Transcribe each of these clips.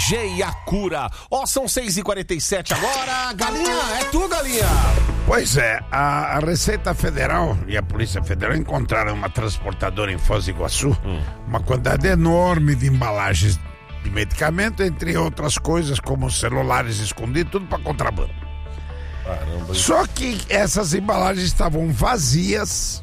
CVG e a cura. São 6h47 agora. Galinha, é tu, Galinha. Pois é, a Receita Federal e a Polícia Federal encontraram uma transportadora em Foz do Iguaçu, uma quantidade enorme de embalagens de medicamento, entre outras coisas, como celulares escondidos, tudo para contrabando. Caramba. Só que essas embalagens estavam vazias,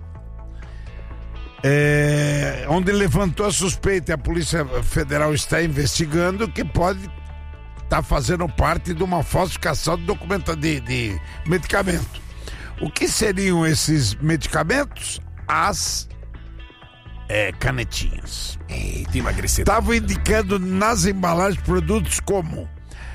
onde levantou a suspeita, e a Polícia Federal está investigando, que pode estar fazendo parte de uma falsificação de documento de medicamento. O que seriam esses medicamentos? As canetinhas. Eita, emagrecedor. Estavam indicando nas embalagens produtos como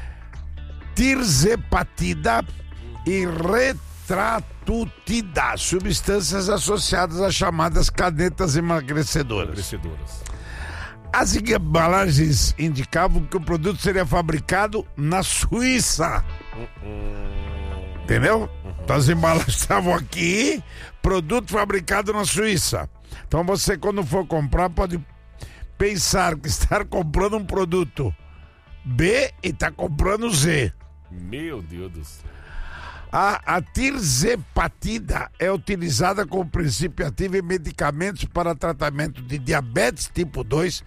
tirzepatida e retratutida, substâncias associadas às chamadas canetas emagrecedoras. As embalagens indicavam que o produto seria fabricado na Suíça. Entendeu? Então as embalagens estavam aqui, produto fabricado na Suíça. Então você, quando for comprar, pode pensar que está comprando um produto B e está comprando Z. Meu Deus do céu. A tirzepatida é utilizada como princípio ativo em medicamentos para tratamento de diabetes tipo 2,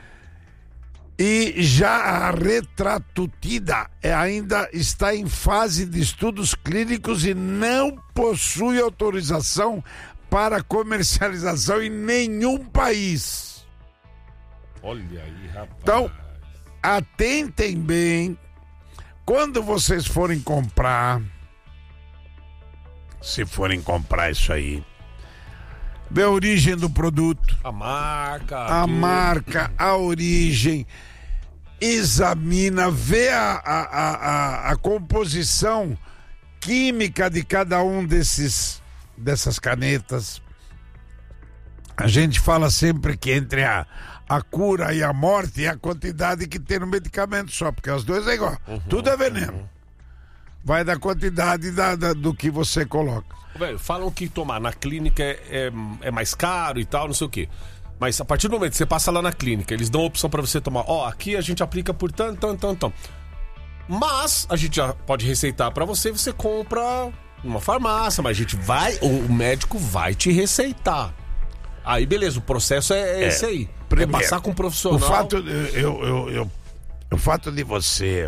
e já a retratutida ainda está em fase de estudos clínicos e não possui autorização para comercialização em nenhum país. Olha aí, rapaz. Então, atentem bem quando vocês forem comprar. Se forem comprar isso aí, vê a origem do produto, a marca, a origem, examina, vê a composição química de cada um dessas canetas. A gente fala sempre que entre a cura e a morte é a quantidade que tem no medicamento só, porque as duas é igual, tudo é veneno. Vai da quantidade do que você coloca. Velho, falam que tomar na clínica é mais caro e tal, não sei o quê. Mas a partir do momento que você passa lá na clínica, eles dão a opção pra você tomar. Aqui a gente aplica por tanto. Mas a gente já pode receitar pra você, você compra numa farmácia, mas o médico vai te receitar. Aí beleza, o processo é esse aí. Primeiro, passar com um profissional. O fato de você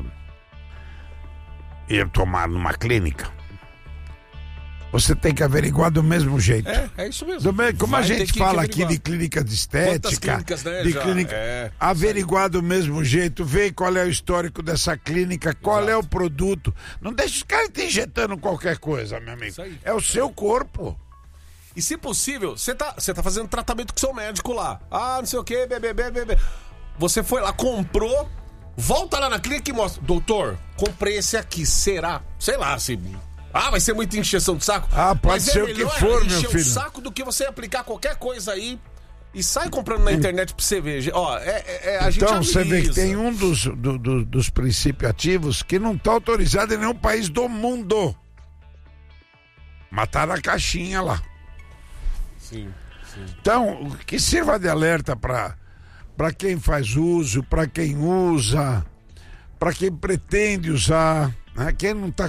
ir tomar numa clínica, você tem que averiguar do mesmo jeito. É isso mesmo. Como a gente fala aqui de clínica de estética, clínicas, né, averiguar do mesmo jeito, ver qual é o histórico dessa clínica, qual é o produto. Não deixa os caras te injetando qualquer coisa, meu amigo. É o seu corpo. E se possível, você tá fazendo tratamento com seu médico lá. Não sei o que, bebê. Você foi lá, comprou. Volta lá na clínica e mostra. Doutor, comprei esse aqui, será? Sei lá, se... vai ser muita encheção de saco. Pode ser o que for, meu filho. Encher o saco do que você aplicar qualquer coisa aí e sai comprando na internet pra você ver. A gente então, você vê que tem um dos princípios ativos que não tá autorizado em nenhum país do mundo. Mataram a caixinha lá. Sim. Então, que sirva de alerta para quem faz uso, para quem usa, para quem pretende usar, né? Quem não está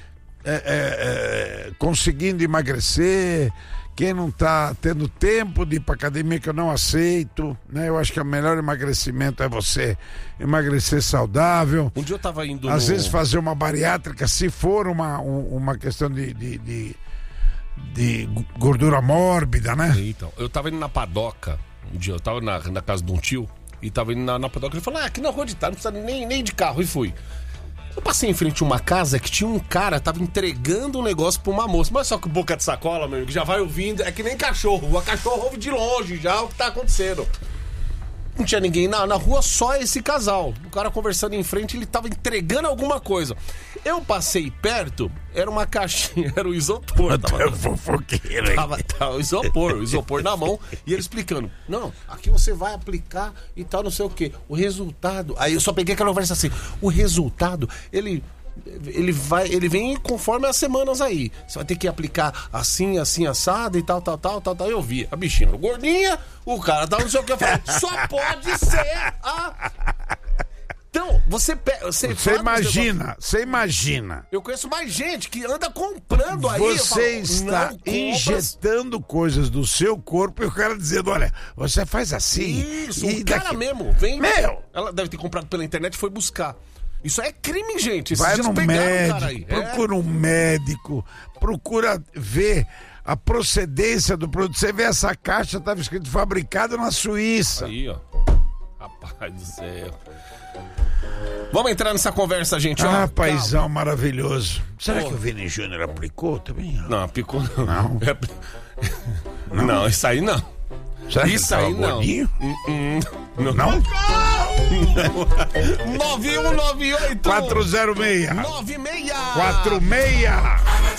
conseguindo emagrecer, quem não está tendo tempo de ir para academia, que eu não aceito, né? Eu acho que o melhor emagrecimento é você emagrecer saudável. Um dia eu estava indo às vezes fazer uma bariátrica, se for uma questão de gordura mórbida, né? Então, eu estava indo na Padoca. Um dia eu tava na casa de um tio e tava indo na Padoca. Ele falou: aqui na rua de tal, não precisa nem de carro. E fui. Eu passei em frente a uma casa que tinha um cara, tava entregando um negócio pra uma moça. Mas só que boca de sacola, meu amigo, já vai ouvindo. É que nem cachorro. O cachorro ouve de longe já o que tá acontecendo. Não tinha ninguém na rua, só esse casal. O cara conversando em frente, ele tava entregando alguma coisa. Eu passei perto, era uma caixinha, era o isopor. Tava o isopor na mão, e ele explicando: não, aqui você vai aplicar e tal, não sei o que. O resultado. Aí eu só peguei aquela conversa assim: o resultado, ele vem conforme as semanas aí. Você vai ter que aplicar assim, assado e tal. Eu vi a bichinha gordinha, o cara tava não sei o que. Eu falei: só pode ser a Então, você imagina. Eu conheço mais gente que anda comprando aí. Você está injetando coisas do seu corpo e o cara dizendo, olha, você faz assim. Isso, o cara mesmo vem. Ela deve ter comprado pela internet e foi buscar. Isso é crime, gente. Vai no médico, procura um médico, procura ver a procedência do produto. Você vê essa caixa, estava escrito fabricado na Suíça. Aí, ó. Rapaz do céu. Vamos entrar nessa conversa, gente. Paizão maravilhoso. Será que o Vini Júnior aplicou também? Não, aplicou não. Não, isso aí não. Será que isso aí não. Não? 9198 406 96 46